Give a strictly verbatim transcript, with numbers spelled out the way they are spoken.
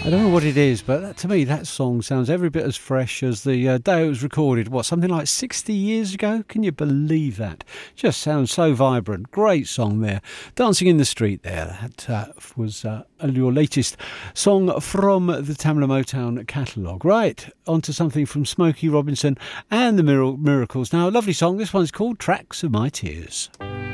I don't know what it is, but that, to me, that song sounds every bit as fresh as the uh, day it was recorded. What, something like sixty years ago? Can you believe that? Just sounds so vibrant. Great song there. Dancing in the Street there. That uh, was uh, your latest song from the Tamla Motown catalogue. Right, on to something from Smokey Robinson and the Mir- Miracles. Now, a lovely song. This one's called Tracks of My Tears.